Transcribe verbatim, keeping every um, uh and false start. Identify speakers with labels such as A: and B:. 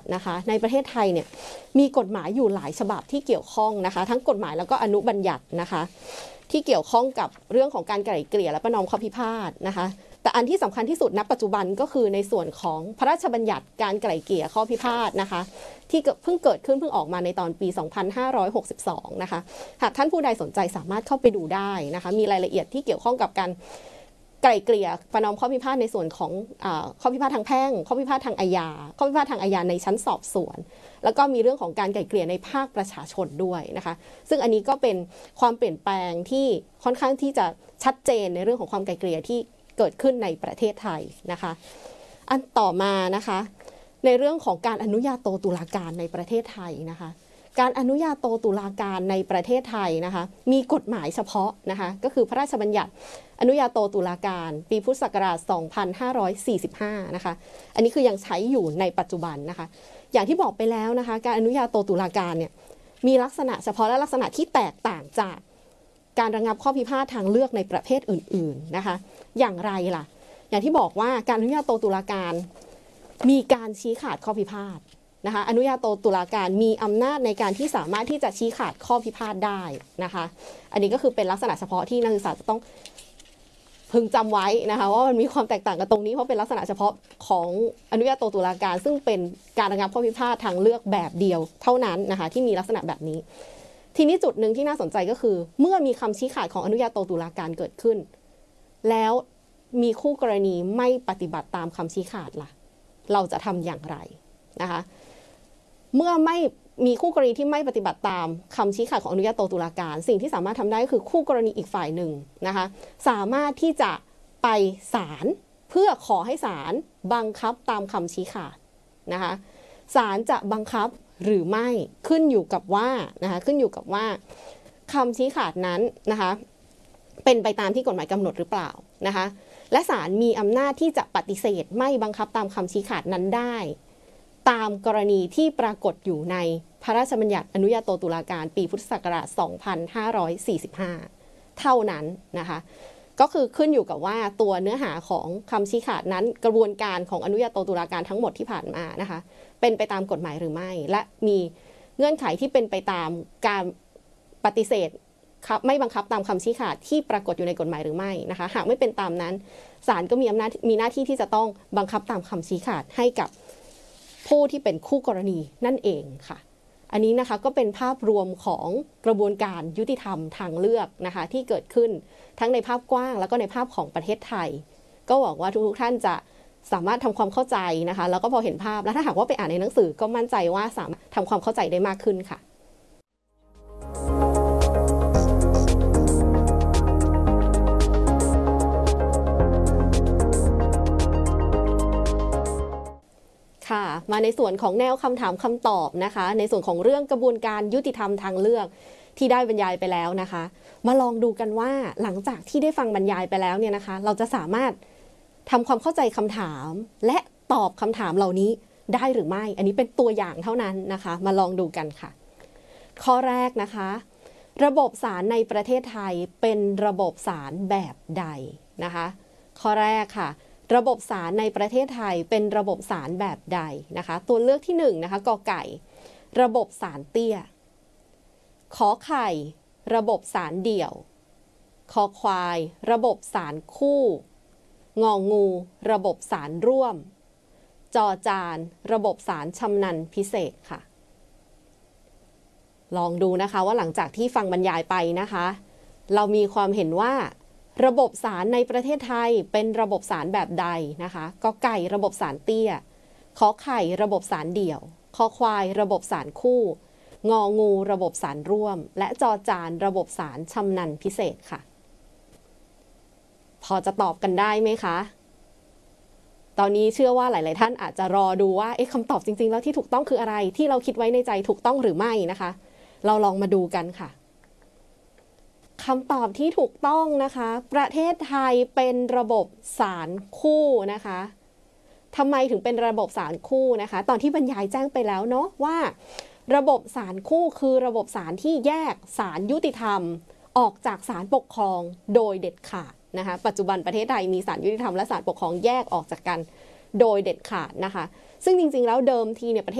A: ตินะคะในประเทศไทยเนี่ยมีกฎหมายอยู่หลายฉบับที่เกี่ยวข้องนะคะทั้งกฎหมายแล้วก็อนุบัญญัตินะคะที่เกี่ยวข้องกับเรื่องของการไกล่เกลี่ยและประนอมข้อพิพาทนะคะแต่อันที่สำคัญที่สุดณปัจจุบันก็คือในส่วนของพระราชบัญญัติการไกล่เกลี่ยข้อพิพาทนะคะที่เพิ่งเกิดขึ้นเพิ่งออกมาในตอนปีสองพันห้าร้อยหกสิบสองนะคะหากท่านผู้ใดสนใจสามารถเข้าไปดูได้นะคะมีรายละเอียดที่เกี่ยวข้องกับการไกล่เกลี่ยประนอมข้อพิพาทในส่วนของข้อพิพาททางแพ่งข้อพิพาททางอาญาข้อพิพาททางอาญาในชั้นสอบสวนแล้วก็มีเรื่องของการไกล่เกลี่ยในภาคประชาชนด้วยนะคะซึ่งอันนี้ก็เป็นความเปลี่ยนแปลงที่ค่อนข้างที่จะชัดเจนในเรื่องของความไกล่เกลี่ยที่เกิดขึ้นในประเทศไทยนะคะอันต่อมานะคะในเรื่องของการอนุญาโตตุลาการในประเทศไทยนะคะการอนุญาโตตุลาการในประเทศไทยนะคะมีกฎหมายเฉพาะนะคะก็คือพระราชบัญญัติอนุญาโตตุลาการปีพุทธศักราชสองพันห้าร้อยสี่สิบห้านะคะอันนี้คือยังใช้อยู่ในปัจจุบันนะคะอย่างที่บอกไปแล้วนะคะการอนุญาโตตุลาการเนี่ยมีลักษณะเฉพาะและลักษณะที่แตกต่างจากการระงับข้อพิพาททางเลือกในประเภทอื่นๆนะคะอย่างไรล่ะอย่างที่บอกว่าการอนุญาโตตุลาการมีการชี้ขาดข้อพิพาทนะคะอนุญาโตตุลาการมีอำนาจในการที่สามารถที่จะชี้ขาดข้อพิพาทได้นะคะอันนี้ก็คือเป็นลักษณะเฉพาะที่นักศึกษาจะต้องพึงจำไว้นะคะว่ามันมีความแตกต่างกันตรงนี้เพราะเป็นลักษณะเฉพาะของอนุญาโตตุลาการซึ่งเป็นการระงับข้อพิพาททางเลือกแบบเดียวเท่านั้นนะคะที่มีลักษณะแบบนี้ทีนี้จุดหนึ่งที่น่าสนใจก็คือเมื่อมีคำชี้ขาดของอนุญาโตตุลาการเกิดขึ้นแล้วมีคู่กรณีไม่ปฏิบัติตามคำชี้ขาดล่ะเราจะทำอย่างไรนะคะเมื่อไม่มีคู่กรณีที่ไม่ปฏิบัติตามคำชี้ขาดของอนุญาโตตุลาการสิ่งที่สามารถทำได้ก็คือคู่กรณีอีกฝ่ายหนึ่งนะคะสามารถที่จะไปศาลเพื่อขอให้ศาลบังคับตามคำชี้ขาดนะคะศาลจะบังคับหรือไม่ขึ้นอยู่กับว่านะคะขึ้นอยู่กับว่าคำชี้ขาดนั้นนะคะเป็นไปตามที่กฎหมายกำหนดหรือเปล่านะคะและศาลมีอำนาจที่จะปฏิเสธไม่บังคับตามคำชี้ขาดนั้นได้ตามกรณีที่ปรากฏอยู่ในพระราชบัญญัติอนุญาโตตุลาการปีพุทธศักราชสองพันห้าร้อยสี่สิบห้าเท่านั้นนะคะก็คือขึ้นอยู่กับว่าตัวเนื้อหาของคำชี้ขาดนั้นกระบวนการของอนุญาโตตุลาการทั้งหมดที่ผ่านมานะคะเป็นไปตามกฎหมายหรือไม่และมีเงื่อนไขที่เป็นไปตามการปฏิเสธไม่บังคับตามคำชี้ขาดที่ปรากฏอยู่ในกฎหมายหรือไม่นะคะหากไม่เป็นตามนั้นศาลก็มีอำนาจมีหน้าที่ที่จะต้องบังคับตามคำชี้ขาดให้กับผู้ที่เป็นคู่กรณีนั่นเองค่ะอันนี้นะคะก็เป็นภาพรวมของกระบวนการยุติธรรมทางเลือกนะคะที่เกิดขึ้นทั้งในภาพกว้างแล้วก็ในภาพของประเทศไทยก็หวังว่าทุกๆท่านจะสามารถทำความเข้าใจนะคะแล้วก็พอเห็นภาพแล้วถ้าหากว่าไปอ่านในหนังสือก็มั่นใจว่าสามารถทำความเข้าใจได้มากขึ้นค่ะมาในส่วนของแนวคำถามคำตอบนะคะในส่วนของเรื่องกระบวนการยุติธรรมทางเลือกที่ได้บรรยายไปแล้วนะคะมาลองดูกันว่าหลังจากที่ได้ฟังบรรยายไปแล้วเนี่ยนะคะเราจะสามารถทำความเข้าใจคำถามและตอบคำถามเหล่านี้ได้หรือไม่อันนี้เป็นตัวอย่างเท่านั้นนะคะมาลองดูกันค่ะข้อแรกนะคะระบบศาลในประเทศไทยเป็นระบบศาลแบบใดนะคะข้อแรกค่ะระบบศาลในประเทศไทยเป็นระบบศาลแบบใดนะคะตัวเลือกที่หนึ่งนะคะกอไก่ระบบศาลเตี้ยขอไข่ระบบศาลเดี่ยวคอควายระบบศาลคู่งองูระบบศาลร่วมจอจานระบบศาลชำนาญพิเศษค่ะลองดูนะคะว่าหลังจากที่ฟังบรรยายไปนะคะเรามีความเห็นว่าระบบศาลในประเทศไทยเป็นระบบศาลแบบใดนะคะกอไก่ระบบศาลเตี้ยขอไข่ระบบศาลเดี่ยวคอควายระบบศาลคู่งองูระบบศาลร่วมและจอจานระบบศาลชำนาญพิเศษค่ะพอจะตอบกันได้ไหมคะตอนนี้เชื่อว่าหลายๆท่านอาจจะรอดูว่าเอ๊ะคำตอบจริงๆแล้วที่ถูกต้องคืออะไรที่เราคิดไว้ในใจถูกต้องหรือไม่นะคะเราลองมาดูกันค่ะคำตอบที่ถูกต้องนะคะประเทศไทยเป็นระบบศาลคู่นะคะทำไมถึงเป็นระบบศาลคู่นะคะตอนที่บรรยายแจ้งไปแล้วเนาะว่าระบบศาลคู่คือระบบศาลที่แยกศาลยุติธรรมออกจากศาลปกครองโดยเด็ดขาดนะคะปัจจุบันประเทศไทยมีศาลยุติธรรมและศาลปกครองแยกออกจากกันโดยเด็ดขาดนะคะซึ่งจริงๆแล้วเดิมทีเนี่ยประเทศ